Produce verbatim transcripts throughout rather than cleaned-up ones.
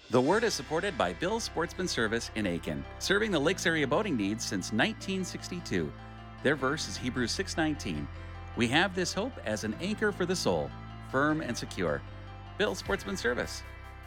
The Word is supported by Bill's Sportsman Service in Aiken, serving the Lakes area boating needs since nineteen sixty-two. Their verse is Hebrews six nineteen. We have this hope as an anchor for the soul, firm and secure. Bill's Sportsman Service.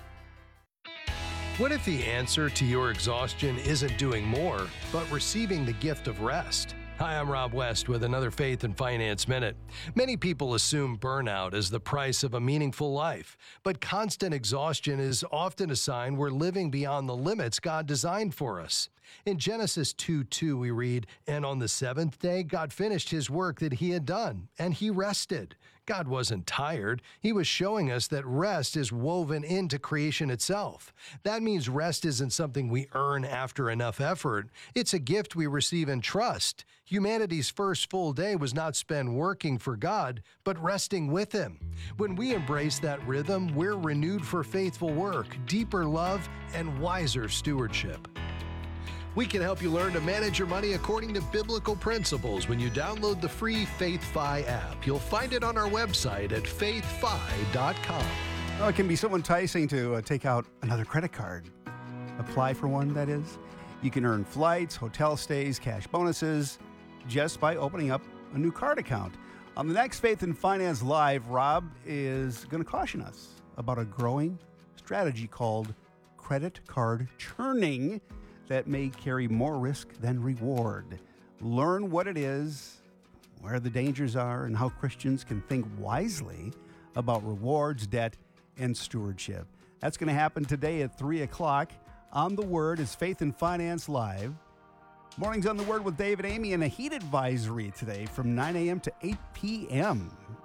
What if the answer to your exhaustion isn't doing more, but receiving the gift of rest? Hi, I'm Rob West with another Faith and Finance Minute. Many people assume burnout is the price of a meaningful life, but constant exhaustion is often a sign we're living beyond the limits God designed for us. In Genesis two two, we read, "And on the seventh day, God finished his work that he had done, and he rested." God wasn't tired. He was showing us that rest is woven into creation itself. That means rest isn't something we earn after enough effort. It's a gift we receive in trust. Humanity's first full day was not spent working for God, but resting with him. When we embrace that rhythm, we're renewed for faithful work, deeper love, and wiser stewardship. We can help you learn to manage your money according to biblical principles when you download the free FaithFi app. You'll find it on our website at faith fi dot com. Oh, it can be so enticing to uh, take out another credit card. Apply for one, that is. You can earn flights, hotel stays, cash bonuses just by opening up a new card account. On the next Faith and Finance Live, Rob is going to caution us about a growing strategy called credit card churning that may carry more risk than reward. Learn what it is, where the dangers are, and how Christians can think wisely about rewards, debt, and stewardship. That's going to happen today at three o'clock. On The Word is Faith and Finance Live. Mornings on The Word with David Amy, and a heat advisory today from nine a.m. to eight p.m.